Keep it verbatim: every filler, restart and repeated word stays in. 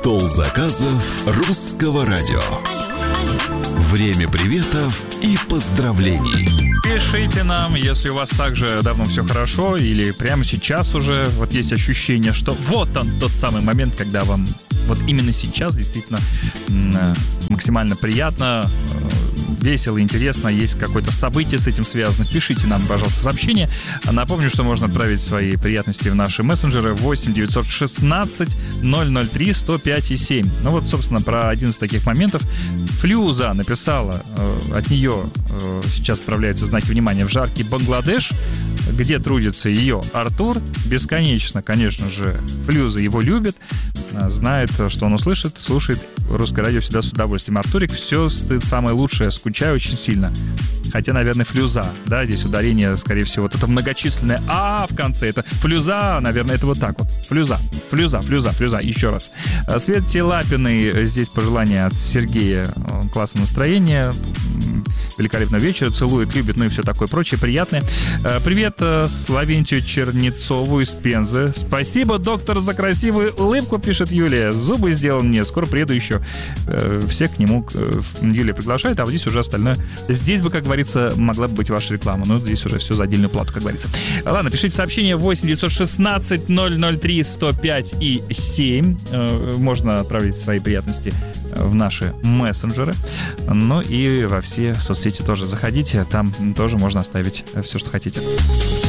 Стол заказов русского радио. Время приветов и поздравлений. Пишите нам, если у вас также давно все хорошо, или прямо сейчас уже вот есть ощущение, что вот он тот самый момент, когда вам вот именно сейчас действительно максимально приятно, весело, интересно, есть какое-то событие с этим связано. Пишите нам, пожалуйста, сообщение. Напомню, что можно отправить свои приятности в наши мессенджеры восемь девятьсот шестнадцать ноль ноль три сто пять и семь. Ну вот, собственно, про один из таких моментов. Флюза написала, от нее сейчас отправляются знаки внимания в жаркий Бангладеш, где трудится ее Артур. Бесконечно, конечно же, Флюза его любит, знает, что он услышит, слушает русское радио всегда с удовольствием. Артурик, все самое лучшее, скучаю очень сильно. Хотя, наверное, Флюза, да, здесь ударение, скорее всего, вот это многочисленное «а» в конце, это Флюза, наверное, это вот так вот. Флюза, Флюза, Флюза, Флюза, еще раз. Свете Лапиной, здесь пожелание от Сергея, классное настроение, великолепного вечера, целует, любит, ну и все такое прочее, приятное. Привет Славентию Чернецову из Пензы. Спасибо, доктор, за красивую улыбку, пишет Юлия. Зубы сделан мне, скоро приеду еще. Всех к нему Юлия приглашает, а вот здесь уже остальное. Здесь бы, как говорится, могла бы быть ваша реклама, но здесь уже все за отдельную плату, как говорится. Ладно, пишите сообщение восемь девятьсот шестнадцать ноль ноль три сто пять и семь. Можно отправить свои приятности в наши мессенджеры. Ну и во все соцсети тоже заходите, там тоже можно оставить все, что хотите.